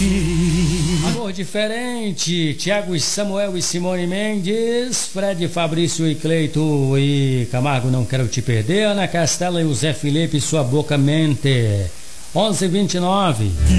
fim. Amor diferente, Tiago e Samuel e Simone Mendes, Fred, Fabrício e Cleito e Camargo, não quero te perder, Ana Castela e o Zé Felipe, sua boca mente. 11:29.